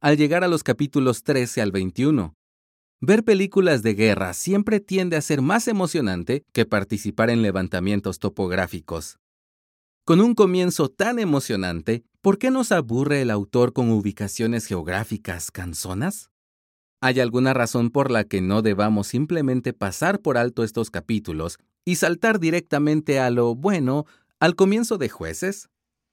al llegar a los capítulos 13 al 21. Ver películas de guerra siempre tiende a ser más emocionante que participar en levantamientos topográficos. Con un comienzo tan emocionante, ¿por qué nos aburre el autor con ubicaciones geográficas cansonas? ¿Hay alguna razón por la que no debamos simplemente pasar por alto estos capítulos y saltar directamente a lo bueno al comienzo de Jueces?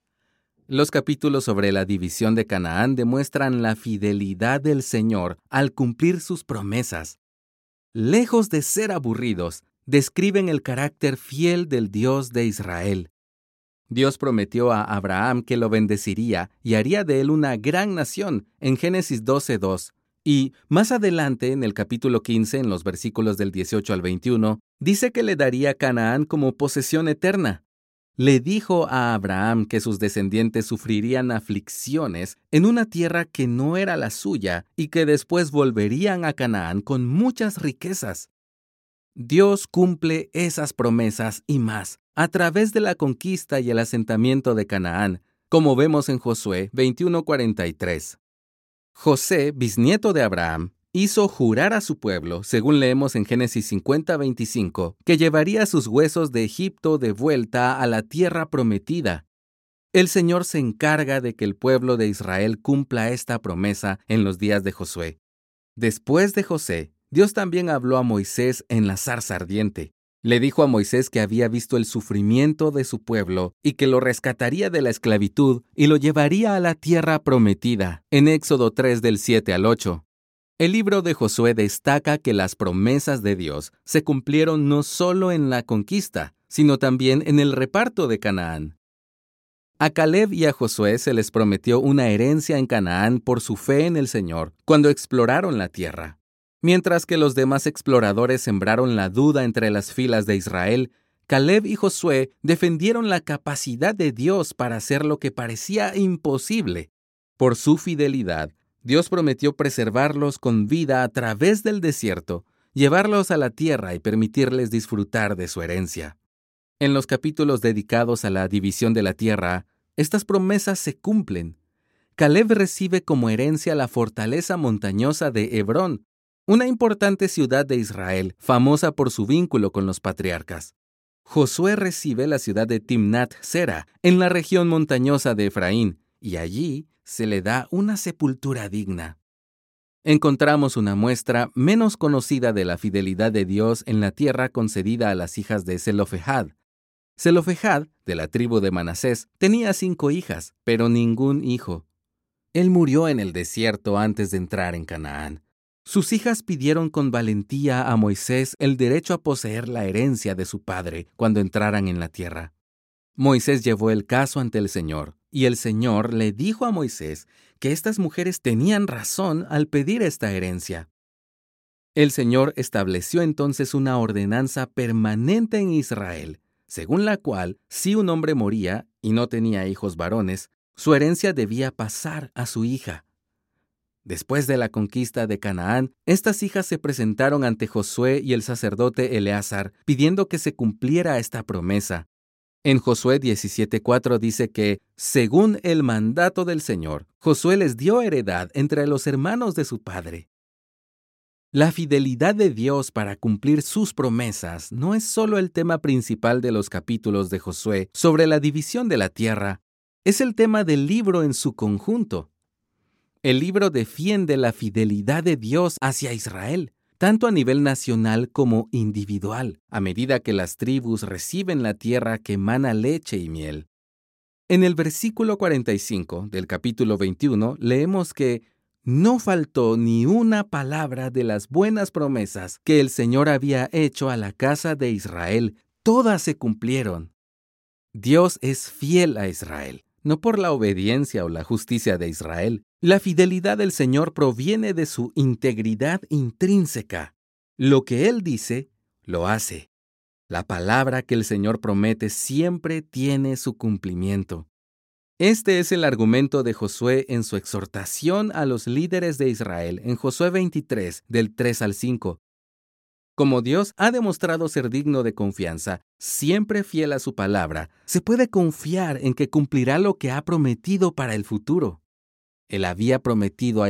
Los capítulos sobre la división de Canaán demuestran la fidelidad del Señor al cumplir sus promesas. Lejos de ser aburridos, describen el carácter fiel del Dios de Israel. Dios prometió a Abraham que lo bendeciría y haría de él una gran nación en Génesis 12:2. Y más adelante, en el capítulo 15, en los versículos del 18 al 21, dice que le daría Canaán como posesión eterna. Le dijo a Abraham que sus descendientes sufrirían aflicciones en una tierra que no era la suya y que después volverían a Canaán con muchas riquezas. Dios cumple esas promesas y más a través de la conquista y el asentamiento de Canaán, como vemos en Josué 21:43. José, bisnieto de Abraham, hizo jurar a su pueblo, según leemos en Génesis 50:25, que llevaría sus huesos de Egipto de vuelta a la tierra prometida. El Señor se encarga de que el pueblo de Israel cumpla esta promesa en los días de Josué. Después de José, Dios también habló a Moisés en la zarza ardiente. Le dijo a Moisés que había visto el sufrimiento de su pueblo y que lo rescataría de la esclavitud y lo llevaría a la tierra prometida, en Éxodo 3 del 7 al 8. El libro de Josué destaca que las promesas de Dios se cumplieron no solo en la conquista, sino también en el reparto de Canaán. A Caleb y a Josué se les prometió una herencia en Canaán por su fe en el Señor cuando exploraron la tierra. Mientras que los demás exploradores sembraron la duda entre las filas de Israel, Caleb y Josué defendieron la capacidad de Dios para hacer lo que parecía imposible. Por su fidelidad, Dios prometió preservarlos con vida a través del desierto, llevarlos a la tierra y permitirles disfrutar de su herencia. En los capítulos dedicados a la división de la tierra, estas promesas se cumplen. Caleb recibe como herencia la fortaleza montañosa de Hebrón, una importante ciudad de Israel, famosa por su vínculo con los patriarcas. Josué recibe la ciudad de Timnat Sera, en la región montañosa de Efraín, y allí se le da una sepultura digna. Encontramos una muestra menos conocida de la fidelidad de Dios en la tierra concedida a las hijas de Zelofehad. Zelofehad, de la tribu de Manasés, tenía 5 hijas, pero ningún hijo. Él murió en el desierto antes de entrar en Canaán. Sus hijas pidieron con valentía a Moisés el derecho a poseer la herencia de su padre cuando entraran en la tierra. Moisés llevó el caso ante el Señor, y el Señor le dijo a Moisés que estas mujeres tenían razón al pedir esta herencia. El Señor estableció entonces una ordenanza permanente en Israel, según la cual, si un hombre moría y no tenía hijos varones, su herencia debía pasar a su hija. Después de la conquista de Canaán, estas hijas se presentaron ante Josué y el sacerdote Eleazar, pidiendo que se cumpliera esta promesa. En Josué 17:4 dice que, según el mandato del Señor, Josué les dio heredad entre los hermanos de su padre. La fidelidad de Dios para cumplir sus promesas no es solo el tema principal de los capítulos de Josué sobre la división de la tierra, es el tema del libro en su conjunto. El libro defiende la fidelidad de Dios hacia Israel, tanto a nivel nacional como individual, a medida que las tribus reciben la tierra que emana leche y miel. En el versículo 45 del capítulo 21 leemos que no faltó ni una palabra de las buenas promesas que el Señor había hecho a la casa de Israel. Todas se cumplieron. Dios es fiel a Israel, no por la obediencia o la justicia de Israel. La fidelidad del Señor proviene de su integridad intrínseca. Lo que Él dice, lo hace. La palabra que el Señor promete siempre tiene su cumplimiento. Este es el argumento de Josué en su exhortación a los líderes de Israel en Josué 23, del 3 al 5. Como Dios ha demostrado ser digno de confianza, siempre fiel a su palabra, se puede confiar en que cumplirá lo que ha prometido para el futuro. Él había prometido a